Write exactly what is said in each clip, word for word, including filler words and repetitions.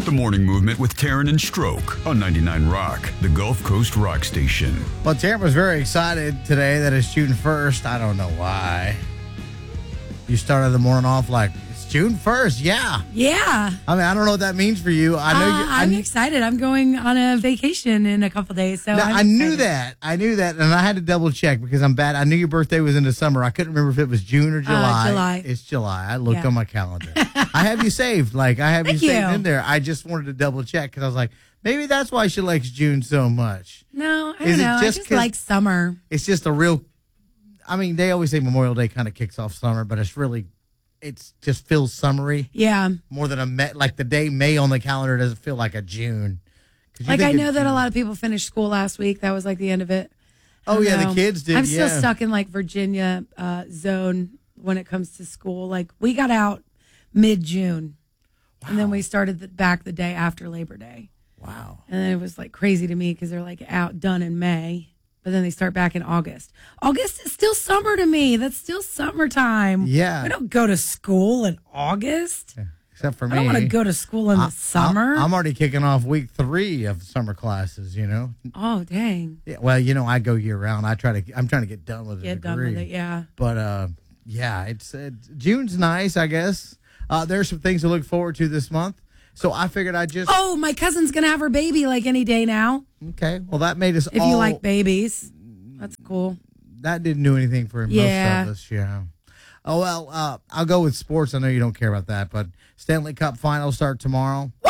The Morning Movement with Taryn and Stroke on ninety-nine Rock, the Gulf Coast rock station. Well, Taryn was very excited today that it's June first. I don't know why. You started the morning off like, it's June first, yeah. Yeah. I mean, I don't know what that means for you. I know uh, you. I I'm kn- excited. I'm going on a vacation in a couple days. So Now, I'm I knew excited. that. I knew that, and I had to double check because I'm bad. I knew your birthday was in the summer. I couldn't remember if it was June or July. July. It's July. I looked Yeah. on my calendar. I have you saved. Like, I have Thank you saved you. in there. I just wanted to double check because I was like, maybe that's why she likes June so much. No, I Is don't it know. just I just 'cause- like summer. It's just a real, I mean, they always say Memorial Day kind of kicks off summer, but it's really, it's just feels summery Yeah. more than a May. Like the day May on the calendar doesn't feel like a June. 'Cause you Like think I of know that a June. lot of people finished school last week. That was like the end of it. I Oh, don't yeah, the know. kids did, I'm still yeah. stuck in like Virginia uh, zone when it comes to school. Like we got out mid June, and then we started the, back the day after Labor Day. Wow. And then it was like crazy to me because they're like out done in May, but then they start back in August. August is still summer to me. That's still summertime. Yeah. We don't go to school in August. Except for me. I don't want to go to school in the I- summer. I, I'm already kicking off week three of summer classes, you know. oh, dang. Yeah, well, you know, I go year round. I try to, I'm trying to get done with a Get done degree. with it, yeah. But, uh, yeah, it's, uh, June's nice, I guess. Uh, there's some things to look forward to this month. So I figured I'd just, Oh, my cousin's going to have her baby like any day now. okay, well, that made us If all, you like babies. That's cool. that didn't do anything for Yeah. most of us, yeah. Oh, well, uh, I'll go with sports. I know you don't care about that, but Stanley Cup finals start tomorrow. Woo!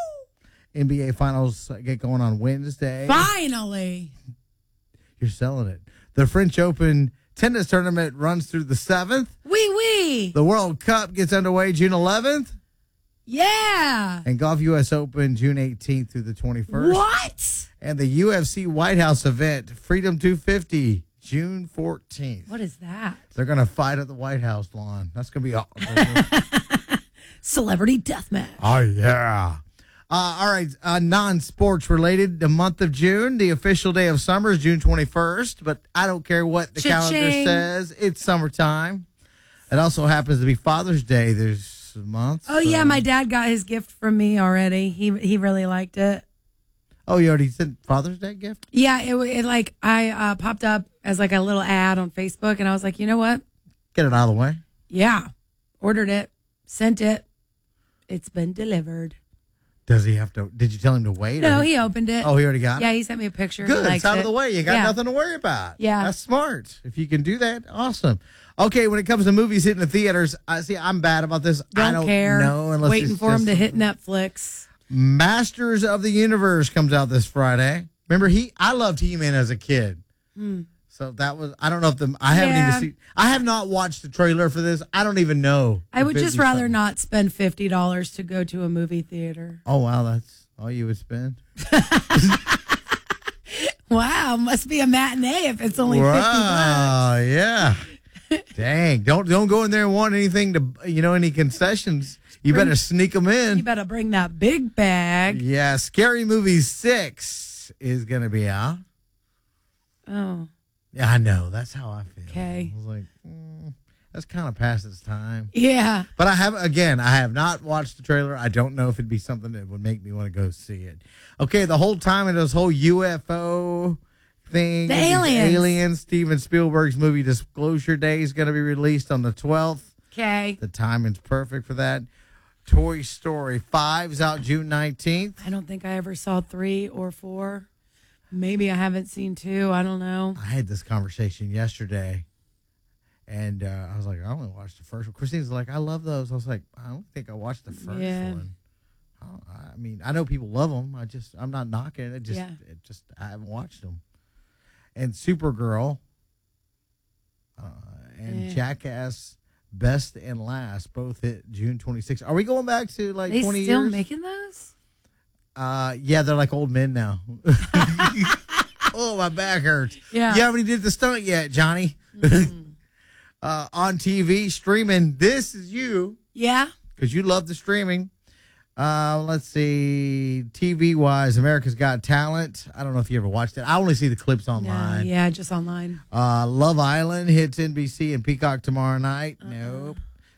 N B A finals get going on Wednesday. Finally. You're selling it. The French Open tennis tournament runs through the seventh. Wee wee. The World Cup gets underway June eleventh. Yeah. And Golf U S Open June eighteenth through the twenty-first. What? And the U F C White House event, Freedom two fifty, June fourteenth. What is that? They're going to fight at the White House lawn. That's going to be awesome. Celebrity deathmatch. Oh, yeah. Uh, all right, uh, non-sports related, the month of June, the official day of summer is June twenty-first, but I don't care what the calendar Cha-ching. says. It's summertime. It also happens to be Father's Day this month. Oh, so- yeah. My dad got his gift from me already. He he really liked it. Oh, you already sent Father's Day gift? Yeah, it, it like I uh, popped up as like a little ad on Facebook, and I was like, you know what? Get it out of the way. Yeah, ordered it, sent it. It's been delivered. Does he have to? Did you tell him to wait? No, or- he opened it. Oh, he already got it? Yeah, he sent me a picture. He Good. liked It's out it. of the way. You got Yeah. nothing to worry about. Yeah. That's smart. If you can do that, awesome. Okay, when it comes to movies hitting the theaters, I see I'm bad about this. Don't, I don't care. know unless Waiting it's for him just- to hit Netflix. Masters of the Universe comes out this Friday. Remember, he I loved He-Man as a kid. So that was I don't know if the I haven't Hmm. Yeah. even seen I have not watched the trailer for this. I don't even know. I if would it'd just be rather something. not spend fifty dollars to go to a movie theater. Oh wow, that's all you would spend. Wow, must be a matinee if it's only fifty bucks. Wow, yeah. Dang, don't don't go in there and want anything to you know any concessions. You Bring- better sneak them in. You better bring that big bag. Yeah, Scary Movie six is going to be out. Oh, Yeah, I know. That's how I feel. Okay. I was like, mm, that's kind of past its time. yeah. But I have, again, I have not watched the trailer. I don't know if it'd be something that would make me want to go see it. Okay, the whole time in this whole U F O thing. The and these aliens. Aliens. Steven Spielberg's movie Disclosure Day is going to be released on the twelfth. Okay. The timing's perfect for that. Toy Story five is out June nineteenth. I don't think I ever saw three or four. Maybe I haven't seen two. I don't know. I had this conversation yesterday, and uh, I was like, I only watched the first one. Christine's like, I love those. I was like, I don't think I watched the first Yeah. one. I, don't- I mean, I know people love them. I just, I'm not knocking it. Just, Yeah. it just, I haven't watched them. And Supergirl uh, and Yeah. Jackass Best and Last both hit June twenty-sixth. Are we going back to like They twenty still years? making those? Uh, yeah, they're like old men now. Oh, my back hurts. Yeah. You haven't did the stunt yet, Johnny. uh, on T V, streaming. This is you, Yeah. because you love the streaming. Uh, let's see. T V wise, America's Got Talent. I don't know if you ever watched it. I only see the clips No, online. yeah, just online. Uh, Love Island hits N B C and Peacock tomorrow night. Nope.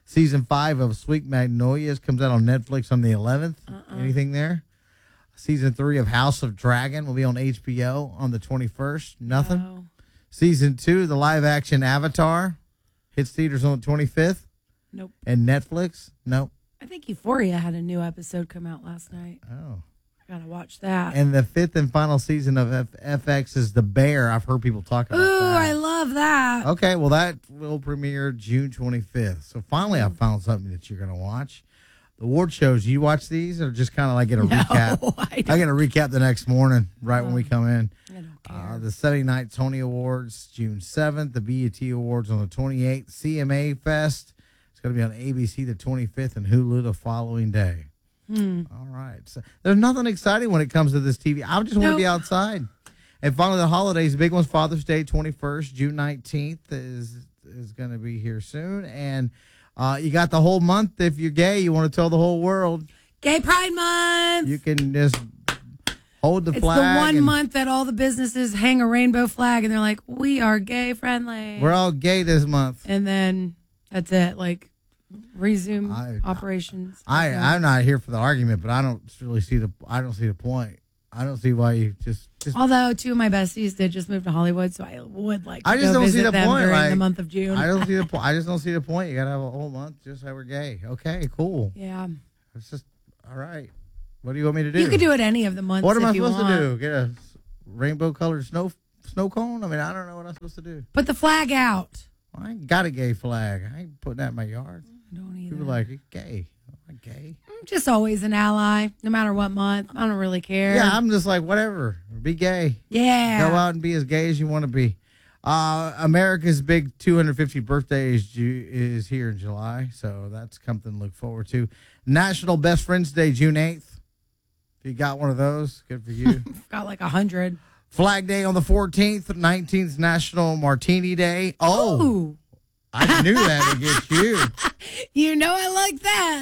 Season five of Sweet Magnolias comes out on Netflix on the eleventh. Uh-uh. Anything there? Season three of House of Dragon will be on H B O on the twenty-first. Nothing. Oh. Season two, the live-action Avatar, hits theaters on the twenty-fifth. Nope. And Netflix? Nope. I think Euphoria had a new episode come out last night. Oh. I gotta watch that. And the fifth and final season of F- FX is The Bear. I've heard people talk about Ooh, that. I love that. Okay, well, that will premiere June twenty-fifth. So finally I found something that you're going to watch. The award shows, you watch these or just kind of like get a No, recap? I I get a recap the next morning, right oh, when we come in. I don't care. Uh, the seventy-ninth Tony Awards, June seventh. The B E T Awards on the twenty-eighth. C M A Fest. It's going to be on A B C the twenty-fifth and Hulu the following day. Hmm. All right. So there's nothing exciting when it comes to this T V. I just want to Nope. be outside. And finally, the holidays. The big one's Father's Day, twenty-first. June nineteenth is is going to be here soon. And uh, you got the whole month. If you're gay, you want to tell the whole world. Gay Pride Month. You can just hold the it's flag. the one and month that all the businesses hang a rainbow flag and they're like, we are gay friendly. We're all gay this month. And then that's it. Like, resume I- operations. I, Okay. I'm not here for the argument, but I don't really see the I don't see the point. I don't see why you just just Although two of my besties did just move to Hollywood, so I would like to I just go don't see visit the them point, during like, the month of June. I don't see the point. I just don't see the point. You gotta have a whole month just say we're gay. Okay, cool. yeah. It's just all right. What do you want me to do? You could do it any of the months What am if I you supposed want. to do? Get a rainbow colored snow snow cone? I mean, I don't know what I'm supposed to do. Put the flag out. I ain't got a gay flag. I ain't putting that in my yard. I don't either. People are like, you're gay. I'm not gay. I'm just always an ally, no matter what month. I don't really care. Yeah, I'm just like, whatever. Be gay. Yeah. Go out and be as gay as you want to be. Uh, America's big two hundred fiftieth birthday is, Ju- is here in July, so that's something to look forward to. National Best Friends Day, June eighth. If you got one of those, good for you. Got like a hundred. Flag Day on the fourteenth, nineteenth National Martini Day. Oh, Ooh. I knew that against you. You know I like that.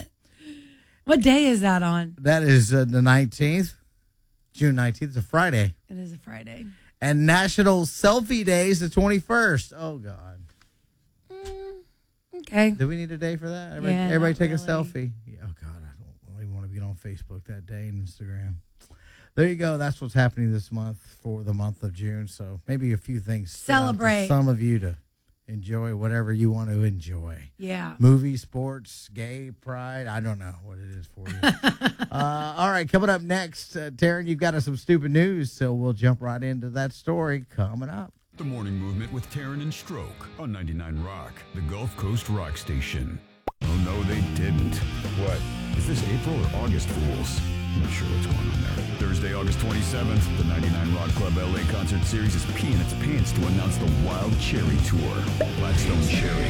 What day is that on? That is uh, the nineteenth, June nineteenth. It's a Friday. It is a Friday. And National Selfie Day is the twenty-first. Oh, God. Okay. Do we need a day for that? Everybody, Yeah, everybody not take a really. selfie. Yeah, oh, God, I don't, I don't even want to get on Facebook that day and Instagram. There you go. That's what's happening this month for the month of June. So maybe a few things. stood out to Celebrate. some of you to enjoy whatever you want to enjoy. Yeah. Movies, sports, gay pride. I don't know what it is for you. uh, all right, coming up next, uh, Taryn, you've got us some stupid news, so we'll jump right into that story coming up. The Morning Movement with Taryn and Stroke on ninety-nine Rock, the Gulf Coast rock station. Oh, no, they didn't. What? Is this April or August Fools? I'm not sure what's going on there. Thursday, August twenty-seventh, the ninety-nine Rock Club L A Concert Series is peeing its pants to announce the Wild Cherry Tour. Blackstone Cherry.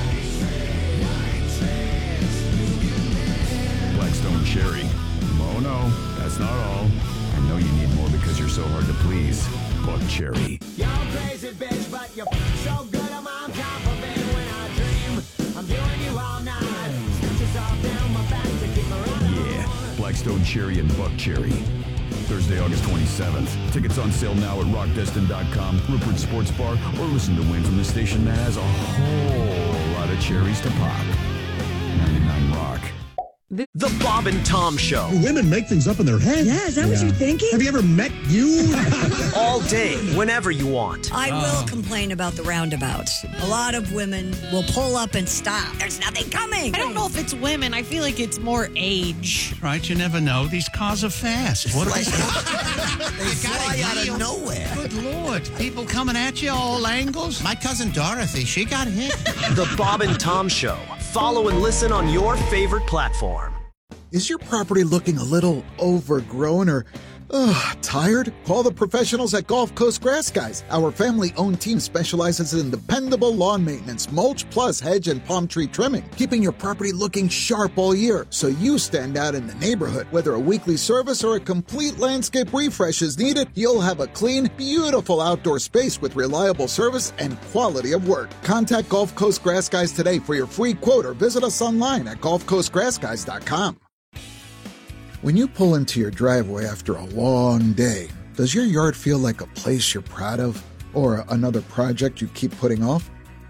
Blackstone Cherry. Oh, no, that's not all. I know you need more because you're so hard to please. Buck Cherry. You're crazy bitch, but you're so good I'm on top of it when I dream. I'm doing you all night. Stitches off down my back to keep me running. Yeah, Blackstone Cherry and Buck Cherry. Thursday, August twenty-seventh. Tickets on sale now at rock destin dot com, Rupert Sports Bar, or listen to Win from the station that has a whole lot of cherries to pop. ninety-nine Rock. The Bob and Tom Show. Women make things up in their head. Yeah, is that what you're thinking? Have you ever met you? All day, whenever you want. I will complain about the roundabouts. A lot of women will pull up and stop. There's nothing coming. I don't know if it's women. I feel like it's more age. Right, you never know. These cars are fast. What They You gotta fly out heal. of nowhere. Good Lord. People coming at you all angles. My cousin Dorothy, she got hit. The Bob and Tom Show. Follow and listen on your favorite platform. Is your property looking a little overgrown or ugh, tired? Call the professionals at Gulf Coast Grass Guys. Our family-owned team specializes in dependable lawn maintenance, mulch plus hedge and palm tree trimming, keeping your property looking sharp all year so you stand out in the neighborhood. Whether a weekly service or a complete landscape refresh is needed, you'll have a clean, beautiful outdoor space with reliable service and quality of work. Contact Gulf Coast Grass Guys today for your free quote or visit us online at gulf coast grass guys dot com. When you pull into your driveway after a long day, does your yard feel like a place you're proud of or another project you keep putting off?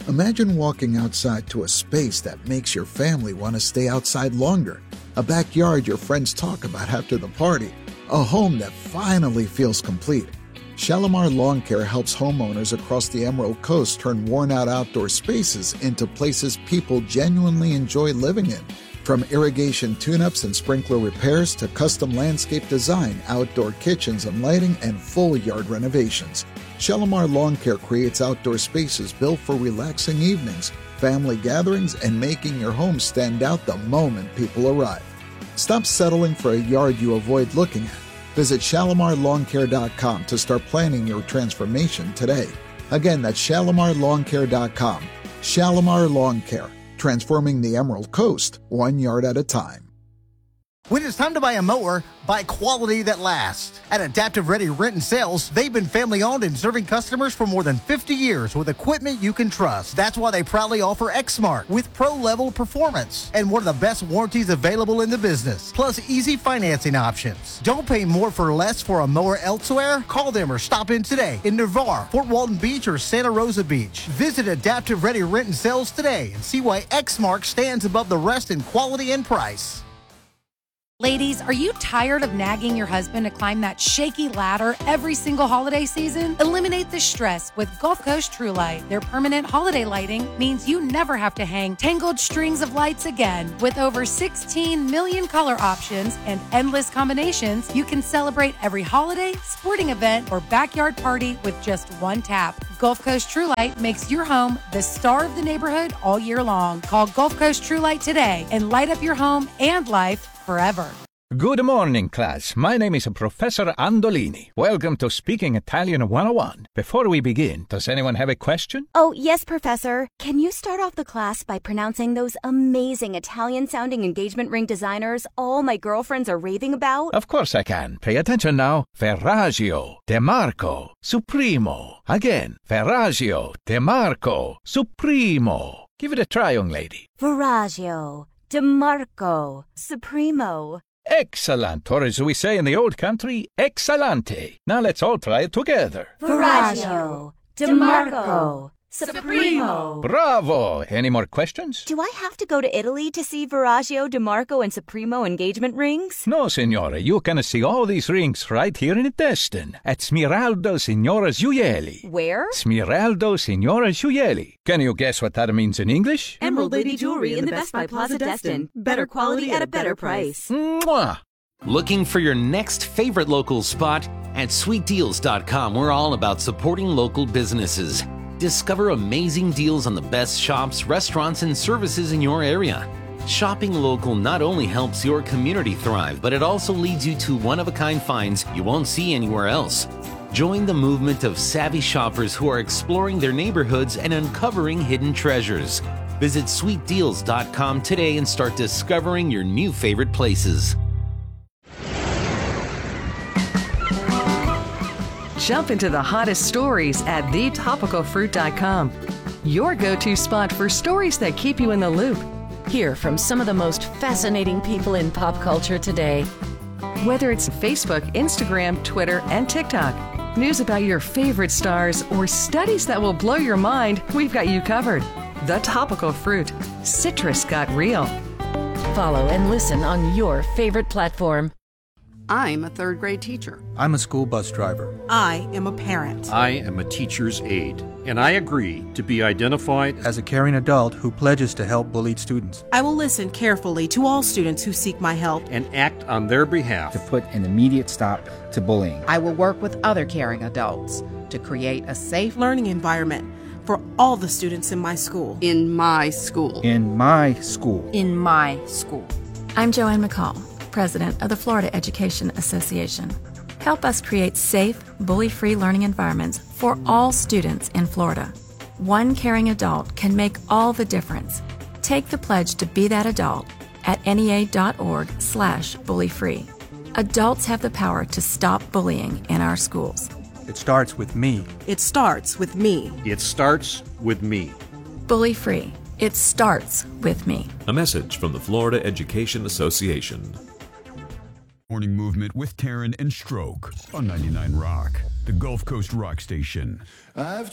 Imagine walking outside to a space that makes your family want to stay outside longer, a backyard your friends talk about after the party, a home that finally feels complete. Shalimar Lawn Care helps homeowners across the Emerald Coast turn worn-out outdoor spaces into places people genuinely enjoy living in. From irrigation tune-ups and sprinkler repairs to custom landscape design, outdoor kitchens and lighting, and full yard renovations, Shalimar Lawn Care creates outdoor spaces built for relaxing evenings, family gatherings, and making your home stand out the moment people arrive. Stop settling for a yard you avoid looking at. Visit Shalimar Lawn Care dot com to start planning your transformation today. Again, that's Shalimar Lawn Care dot com. Shalimar Lawn Care, transforming the Emerald Coast one yard at a time. When it's time to buy a mower, buy quality that lasts. At Adaptive Ready Rent and Sales, they've been family owned and serving customers for more than fifty years with equipment you can trust. That's why they proudly offer Exmark with pro-level performance and one of the best warranties available in the business, plus easy financing options. Don't pay more for less for a mower elsewhere. Call them or stop in today in Navarre, Fort Walton Beach, or Santa Rosa Beach. Visit Adaptive Ready Rent and Sales today and see why Exmark stands above the rest in quality and price. Ladies, are you tired of nagging your husband to climb that shaky ladder every single holiday season? Eliminate the stress with Gulf Coast True Light. Their permanent holiday lighting means you never have to hang tangled strings of lights again. With over sixteen million color options and endless combinations, you can celebrate every holiday, sporting event, or backyard party with just one tap. Gulf Coast True Light makes your home the star of the neighborhood all year long. Call Gulf Coast True Light today and light up your home and life forever. Good morning, class. My name is Professor Andolini. Welcome to Speaking Italian one oh one. Before we begin, does anyone have a question? Oh, yes, Professor. Can you start off the class by pronouncing those amazing Italian-sounding engagement ring designers all my girlfriends are raving about? Of course I can. Pay attention now. Ferragio, DeMarco, Supremo. Again, Ferragio, DeMarco, Supremo. Give it a try, young lady. Ferragio, DeMarco, Supremo. Excellent, or as we say in the old country, excellente. Now let's all try it together. Ferragio, DeMarco, Supremo. Bravo! Any more questions? Do I have to go to Italy to see Ferragio, DeMarco, and Supremo engagement rings? No, signore. You can see all these rings right here in Destin at Smiraldo Signora Gioielli. Where? Smiraldo Signora Gioielli. Can you guess what that means in English? Emerald Lady Jewelry in the Best Buy Plaza Destin. Better quality at a better price. Mwah! Looking for your next favorite local spot? At sweet deals dot com, we're all about supporting local businesses. Discover amazing deals on the best shops, restaurants, and services in your area. Shopping local not only helps your community thrive, but it also leads you to one-of-a-kind finds you won't see anywhere else. Join the movement of savvy shoppers who are exploring their neighborhoods and uncovering hidden treasures. Visit sweet deals dot com today and start discovering your new favorite places. Jump into the hottest stories at the topical fruit dot com. Your go-to spot for stories that keep you in the loop. Hear from some of the most fascinating people in pop culture today. Whether it's Facebook, Instagram, Twitter, and TikTok, news about your favorite stars, or studies that will blow your mind, we've got you covered. The Topical Fruit. Citrus got real. Follow and listen on your favorite platform. I'm a third grade teacher. I'm a school bus driver. I am a parent. I am a teacher's aide, and I agree to be identified as a caring adult who pledges to help bullied students. I will listen carefully to all students who seek my help and act on their behalf to put an immediate stop to bullying. I will work with other caring adults to create a safe learning environment for all the students in my school. In my school. In my school. In my school. I'm Joanne McCall, President of the Florida Education Association. Help us create safe, bully-free learning environments for all students in Florida. One caring adult can make all the difference. Take the pledge to be that adult at N E A dot org slash bully-free. Adults have the power to stop bullying in our schools. It starts with me. It starts with me. It starts with me. Bully-free. It starts with me. A message from the Florida Education Association. Morning movement with Taryn and Stroke on ninety-nine Rock, the Gulf Coast rock station. I've